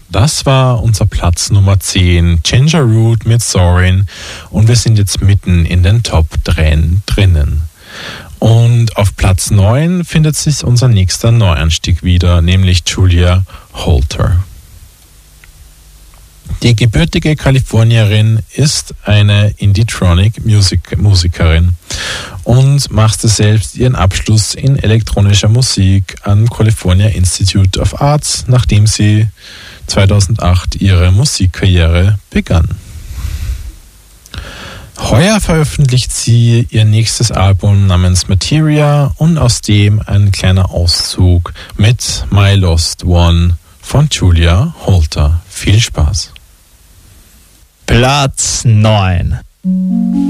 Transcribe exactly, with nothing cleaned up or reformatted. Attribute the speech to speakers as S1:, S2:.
S1: Das war unser Platz Nummer zehn, Ginger Root mit Soarin', und wir sind jetzt mitten in den Top drei drinnen. Und auf Platz neun findet sich unser nächster Neuanstieg wieder, nämlich Julia Holter. Die gebürtige Kalifornierin ist eine Indie-Tronic-Musikerin und machte selbst ihren Abschluss in elektronischer Musik am California Institute of Arts, nachdem sie zweitausendacht ihre Musikkarriere begann. Heuer veröffentlicht sie ihr nächstes Album namens Materia und aus dem ein kleiner Auszug mit My Lost One von Julia Holter. Viel Spaß!
S2: Platz neun.